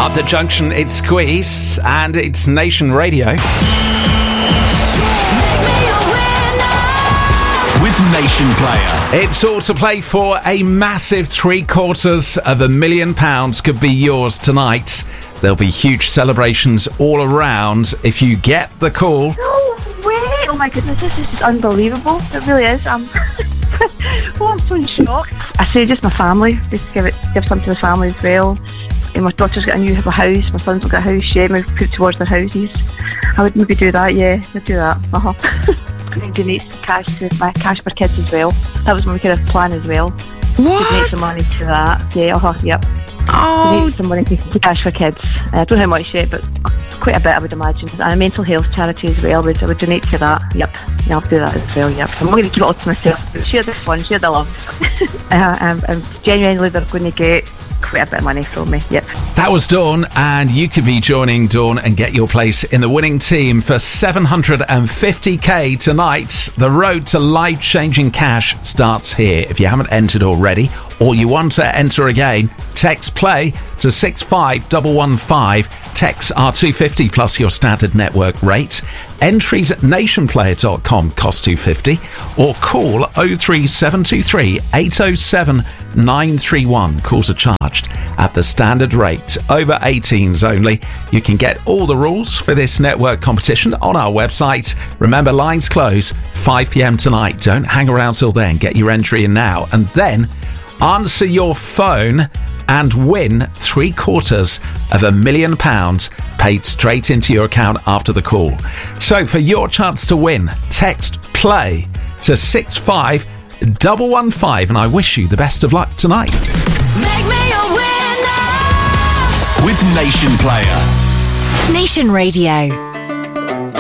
At the junction, it's Squeeze, and it's Nation Radio. With Nation Player. It's all to play for. A massive £750,000 could be yours tonight. There'll be huge celebrations all around if you get the call. No way! Oh my goodness, this is unbelievable. It really is. I'm so in shock. I say just my family. Just give some to the family as well. And my daughter's got a new house. My son's got a house. Yeah, we've put towards their houses. I would maybe do that. Yeah, I'd do that. Donate some cash to my Cash for Kids as well. That was my kind of plan as well. What? Donate some money to that. Yeah, yep. Oh. Donate some money to Cash for Kids. I don't know how much yet, but quite a bit I would imagine. And a mental health charity as well. I would donate to that. Yep. Yeah, I'll do that as well. Yep. I'm not going to keep it all to myself. Share the fun, share the love. Genuinely, they're going to get quite a bit of money from me. Yep. That was Dawn, and you could be joining Dawn and get your place in the winning team for $750,000 tonight. The road to life-changing cash starts here. If you haven't entered already, or you want to enter again, text play to 65115. Texts are $250 plus your standard network rate. Entries at nationplayer.com cost $250, or call 03723 807 931. Calls are charged at the standard rate. Over 18s only. You can get all the rules for this network competition on our website. Remember, lines close 5 p.m. tonight. Don't hang around till then. Get your entry in now, and then answer your phone and win £750,000 paid straight into your account after the call. So for your chance to win, text play to 65115, and I wish you the best of luck tonight. Make me a winner with Nation Player. Nation Radio.